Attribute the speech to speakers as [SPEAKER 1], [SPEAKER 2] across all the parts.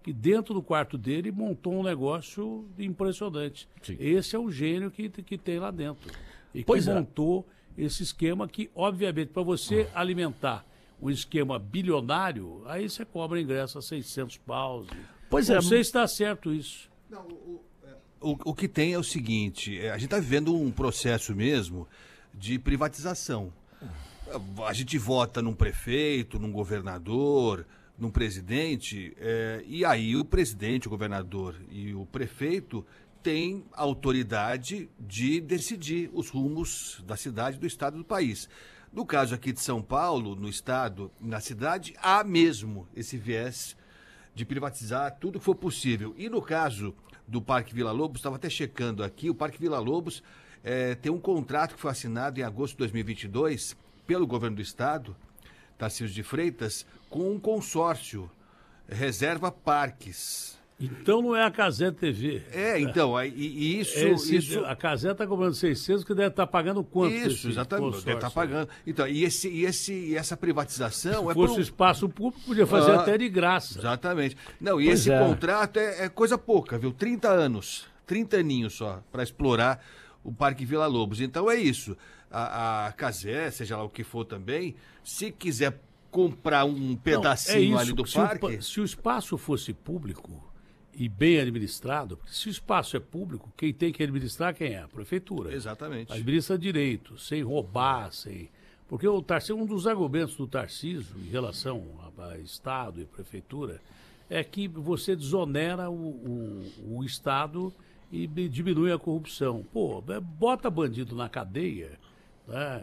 [SPEAKER 1] que dentro do quarto dele montou um negócio impressionante.
[SPEAKER 2] Sim.
[SPEAKER 1] Esse é o gênio que tem lá dentro. E
[SPEAKER 2] Pois
[SPEAKER 1] que
[SPEAKER 2] é.
[SPEAKER 1] montou esse esquema que, obviamente, para você alimentar um esquema bilionário, aí você cobra ingresso a 600 paus.
[SPEAKER 2] Pois
[SPEAKER 1] Não sei se está certo isso.
[SPEAKER 3] Não, o que tem é o seguinte, a gente está vivendo um processo mesmo de privatização. A gente vota num prefeito, num governador, num presidente, e aí o presidente, o governador e o prefeito têm autoridade de decidir os rumos da cidade, do estado e do país. No caso aqui de São Paulo, no estado, na cidade, há mesmo esse viés de privatizar tudo que for possível. E no caso do Parque Vila Lobos, estava até checando aqui, o Parque Vila Lobos tem um contrato que foi assinado em agosto de 2022 pelo governo do estado, Tarcísio de Freitas, com um consórcio, Reserva Parques.
[SPEAKER 1] Então não é a Casé TV.
[SPEAKER 3] Então, isso...
[SPEAKER 1] A Casé está cobrando 600, que deve estar pagando quanto?
[SPEAKER 3] Isso, exatamente, deve estar pagando. Então, e essa privatização...
[SPEAKER 1] Se fosse espaço público, podia fazer até de graça.
[SPEAKER 3] Exatamente. Não, e esse contrato é coisa pouca, viu? 30 anos, 30 aninhos só, para explorar o Parque Vila Lobos. Então é isso. A Casé, seja lá o que for também, se quiser comprar um pedacinho ali do parque...
[SPEAKER 1] Se o espaço fosse público e bem administrado, porque se o espaço é público, quem tem que administrar quem é? A prefeitura.
[SPEAKER 3] Exatamente.
[SPEAKER 1] Administra direito, sem roubar, sem... Porque o Tarcísio, um dos argumentos do Tarcísio em relação a Estado e prefeitura é que você desonera o Estado e diminui a corrupção. Pô, bota bandido na cadeia, né?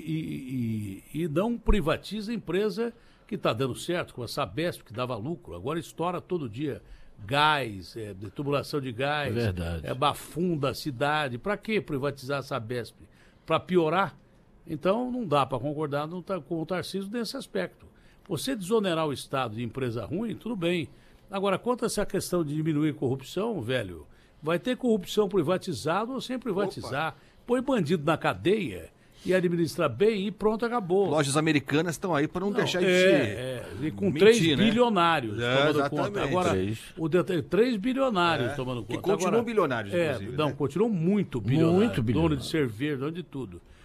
[SPEAKER 1] E não privatiza a empresa que está dando certo, como a Sabesp, que dava lucro. Agora estoura todo dia gás, tubulação de gás,
[SPEAKER 2] Verdade.
[SPEAKER 1] bafunda a cidade. Para que privatizar a Sabesp? Para piorar? Então não dá para concordar com o Tarcísio nesse aspecto. Você desonerar o Estado de empresa ruim, tudo bem. Agora, quanto a essa questão de diminuir corrupção, velho, vai ter corrupção privatizada ou sem privatizar. Põe bandido na cadeia e administra bem e pronto, acabou.
[SPEAKER 3] Lojas americanas estão aí para não deixar de ser.
[SPEAKER 1] E com
[SPEAKER 3] mentir,
[SPEAKER 1] 3
[SPEAKER 3] né?
[SPEAKER 1] bilionários tomando
[SPEAKER 3] exatamente.
[SPEAKER 1] conta. Agora, 3 bilionários tomando conta.
[SPEAKER 3] Que continuam bilionários, inclusive.
[SPEAKER 1] Não,
[SPEAKER 3] né?
[SPEAKER 1] continuam muito bilionários.
[SPEAKER 2] Muito bilionários.
[SPEAKER 1] Dono de cerveja, dono de tudo.